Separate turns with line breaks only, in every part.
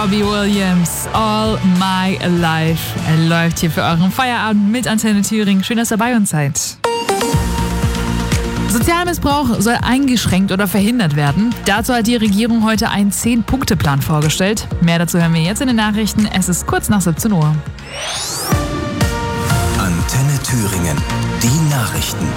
Robbie Williams, All My Life. Er läuft hier für euren Feierabend mit Antenne Thüringen. Schön, dass ihr bei uns seid. Sozialmissbrauch soll eingeschränkt oder verhindert werden. Dazu hat die Regierung heute einen 10-Punkte-Plan vorgestellt. Mehr dazu hören wir jetzt in den Nachrichten. Es ist kurz nach 17 Uhr.
Antenne Thüringen, die Nachrichten.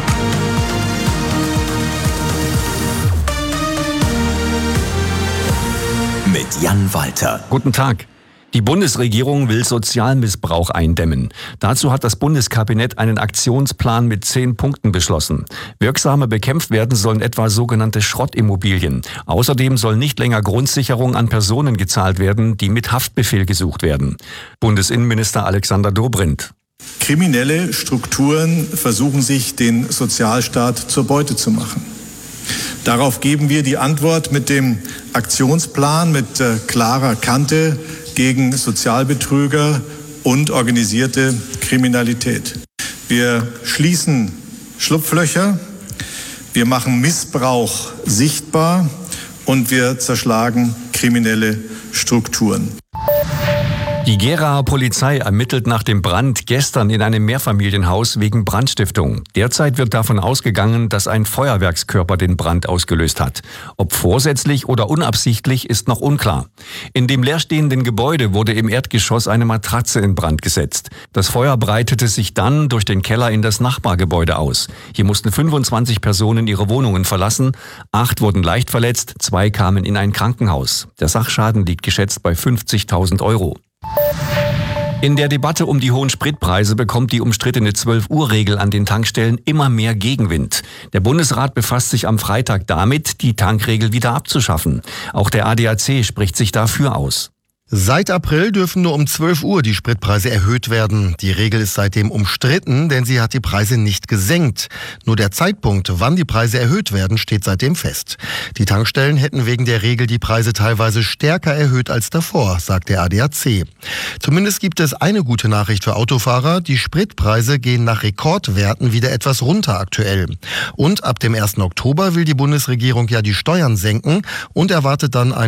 Mit Jan Walter.
Guten Tag. Die Bundesregierung will Sozialmissbrauch eindämmen. Dazu hat das Bundeskabinett einen Aktionsplan mit 10 Punkten beschlossen. Wirksamer bekämpft werden sollen etwa sogenannte Schrottimmobilien. Außerdem soll nicht länger Grundsicherung an Personen gezahlt werden, die mit Haftbefehl gesucht werden. Bundesinnenminister Alexander Dobrindt.
Kriminelle Strukturen versuchen sich, den Sozialstaat zur Beute zu machen. Darauf geben wir die Antwort mit dem Aktionsplan mit klarer Kante gegen Sozialbetrüger und organisierte Kriminalität. Wir schließen Schlupflöcher, wir machen Missbrauch sichtbar und wir zerschlagen kriminelle Strukturen.
Die Geraer Polizei ermittelt nach dem Brand gestern in einem Mehrfamilienhaus wegen Brandstiftung. Derzeit wird davon ausgegangen, dass ein Feuerwerkskörper den Brand ausgelöst hat. Ob vorsätzlich oder unabsichtlich, ist noch unklar. In dem leerstehenden Gebäude wurde im Erdgeschoss eine Matratze in Brand gesetzt. Das Feuer breitete sich dann durch den Keller in das Nachbargebäude aus. Hier mussten 25 Personen ihre Wohnungen verlassen. 8 wurden leicht verletzt, 2 kamen in ein Krankenhaus. Der Sachschaden liegt geschätzt bei 50.000 Euro. In der Debatte um die hohen Spritpreise bekommt die umstrittene 12-Uhr-Regel an den Tankstellen immer mehr Gegenwind. Der Bundesrat befasst sich am Freitag damit, die Tankregel wieder abzuschaffen. Auch der ADAC spricht sich dafür aus.
Seit April dürfen nur um 12 Uhr die Spritpreise erhöht werden. Die Regel ist seitdem umstritten, denn sie hat die Preise nicht gesenkt. Nur der Zeitpunkt, wann die Preise erhöht werden, steht seitdem fest. Die Tankstellen hätten wegen der Regel die Preise teilweise stärker erhöht als davor, sagt der ADAC. Zumindest gibt es eine gute Nachricht für Autofahrer. Die Spritpreise gehen nach Rekordwerten wieder etwas runter aktuell. Und ab dem 1. Oktober will die Bundesregierung ja die Steuern senken und erwartet dann ein